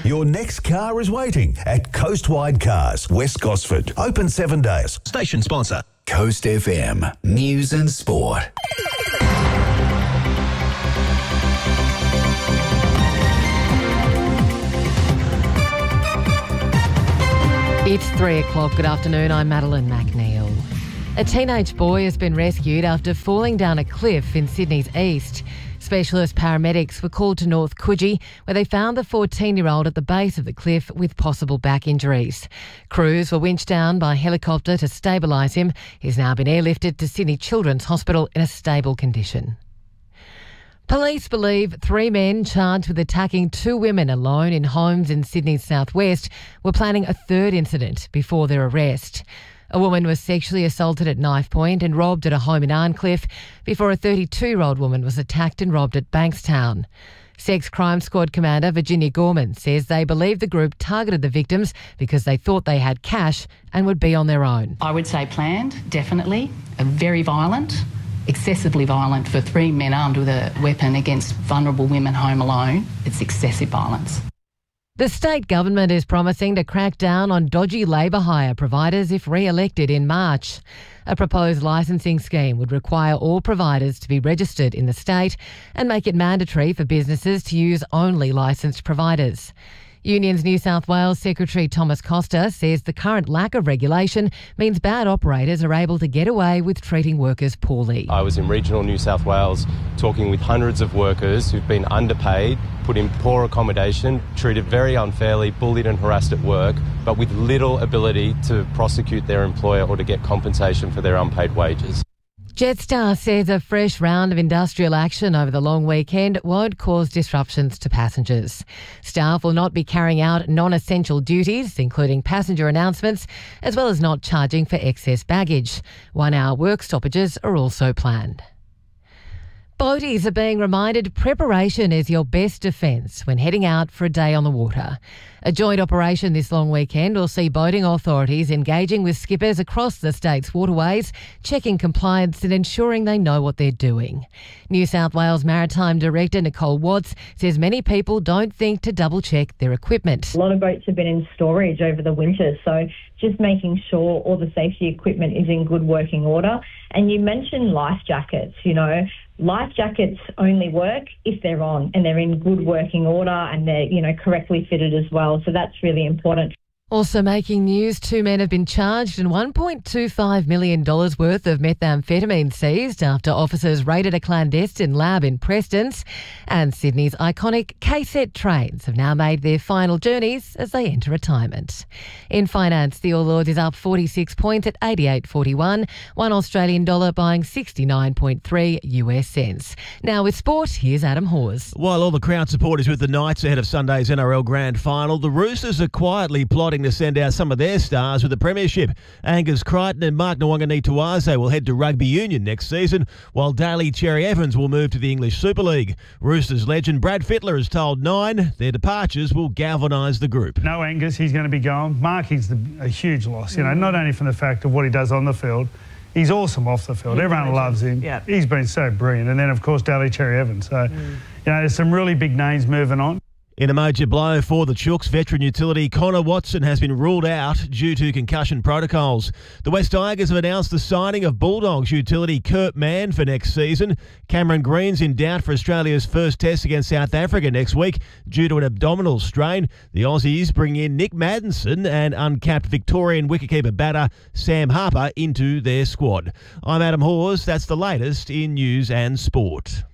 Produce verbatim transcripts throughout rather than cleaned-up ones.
Your next car is waiting at Coastwide Cars, West Gosford. Open seven days. Station sponsor. Coast F M. News and Sport. It's three o'clock. Good afternoon. I'm Madeline McNeil. A teenage boy has been rescued after falling down a cliff in Sydney's east. Specialist paramedics were called to North Coogee, where they found the fourteen-year-old at the base of the cliff with possible back injuries. Crews were winched down by helicopter to stabilise him. He's now been airlifted to Sydney Children's Hospital in a stable condition. Police believe three men charged with attacking two women alone in homes in Sydney's southwest were planning a third incident before their arrest. A woman was sexually assaulted at knife point and robbed at a home in Arncliffe before a thirty-two-year-old woman was attacked and robbed at Bankstown. Sex Crime Squad Commander Virginia Gorman says they believe the group targeted the victims because they thought they had cash and would be on their own. I would say planned, definitely. Very violent. Excessively violent for three men armed with a weapon against vulnerable women home alone. It's excessive violence. The state government is promising to crack down on dodgy labour hire providers if re-elected in March. A proposed licensing scheme would require all providers to be registered in the state and make it mandatory for businesses to use only licensed providers. Unions New South Wales Secretary Thomas Costa says the current lack of regulation means bad operators are able to get away with treating workers poorly. I was in regional New South Wales talking with hundreds of workers who've been underpaid, put in poor accommodation, treated very unfairly, bullied and harassed at work, but with little ability to prosecute their employer or to get compensation for their unpaid wages. Jetstar says a fresh round of industrial action over the long weekend won't cause disruptions to passengers. Staff will not be carrying out non-essential duties, including passenger announcements, as well as not charging for excess baggage. One-hour work stoppages are also planned. Boaties are being reminded preparation is your best defence when heading out for a day on the water. A joint operation this long weekend will see boating authorities engaging with skippers across the state's waterways, checking compliance and ensuring they know what they're doing. New South Wales Maritime Director Nicole Watts says many people don't think to double-check their equipment. A lot of boats have been in storage over the winter, so just making sure all the safety equipment is in good working order. And you mentioned life jackets, you know. Life jackets only work if they're on and they're in good working order and they're, you know, correctly fitted as well. So that's really important. Also making news, two men have been charged and one point two five million dollars worth of methamphetamine seized after officers raided a clandestine lab in Prestons. And Sydney's iconic K-Set trains have now made their final journeys as they enter retirement. In finance, the All Ords is up forty-six points at eighty-eight forty-one, one Australian dollar buying sixty-nine point three U S cents. Now with sport, here's Adam Hawes. While all the crowd support is with the Knights ahead of Sunday's N R L Grand Final, the Roosters are quietly plotting to send out some of their stars with the premiership. Angus Crichton and Mark Nwangani-Tuwaze will head to rugby union next season, while Daly Cherry Evans will move to the English Super League. Roosters legend Brad Fittler has told Nine their departures will galvanise the group. No Angus, he's going to be going. Mark is the, a huge loss, you know, not only from the fact of what he does on the field, he's awesome off the field. Everyone loves him. Yep. He's been so brilliant. And then, of course, Daly Cherry Evans. So, mm. you know, there's some really big names moving on. In a major blow for the Chooks, veteran utility Connor Watson has been ruled out due to concussion protocols. The West Tigers have announced the signing of Bulldogs utility Kurt Mann for next season. Cameron Green's in doubt for Australia's first test against South Africa next week due to an abdominal strain. The Aussies bring in Nick Maddinson and uncapped Victorian wicketkeeper batter Sam Harper into their squad. I'm Adam Hawes. That's the latest in news and sport.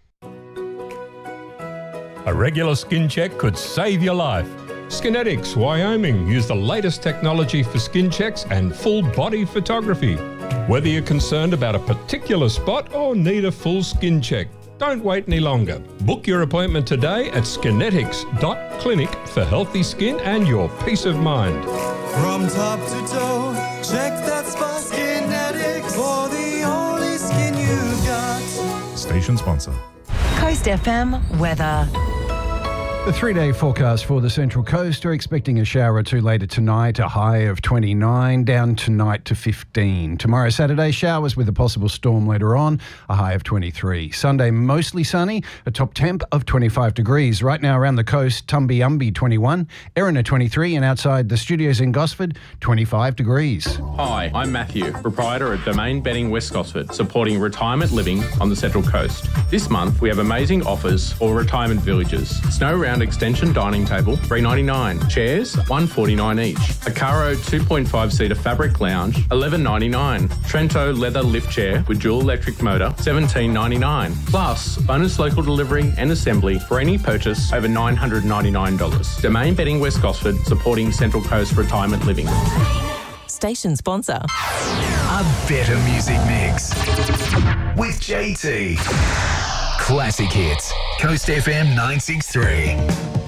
A regular skin check could save your life. Skinetics, Wyoming, use the latest technology for skin checks and full body photography. Whether you're concerned about a particular spot or need a full skin check, don't wait any longer. Book your appointment today at skinetics dot clinic for healthy skin and your peace of mind. From top to toe, check that spot. Skinetics for the only skin you've got. Station sponsor. Coast F M weather. The three-day forecast for the Central Coast are expecting a shower or two later tonight, a high of twenty-nine, down tonight to fifteen. Tomorrow, Saturday, showers with a possible storm later on, a high of twenty-three. Sunday, mostly sunny, a top temp of twenty-five degrees. Right now around the coast, Tumby-Umby twenty-one, Erina twenty-three, and outside the studios in Gosford, twenty-five degrees. Hi, I'm Matthew, proprietor at Domain Bedding West Gosford, supporting retirement living on the Central Coast. This month, we have amazing offers for retirement villages. Snow round extension dining table, three dollars ninety-nine. Chairs, one dollar forty-nine each. A Caro two point five seater fabric lounge, eleven dollars ninety-nine. Trento leather lift chair with dual electric motor, seventeen dollars ninety-nine. Plus, bonus local delivery and assembly for any purchase over nine hundred ninety-nine dollars. Domain Bedding West Gosford, supporting Central Coast retirement living. Station sponsor. A better music mix with J T. Classic hits. Coast F M nine six three.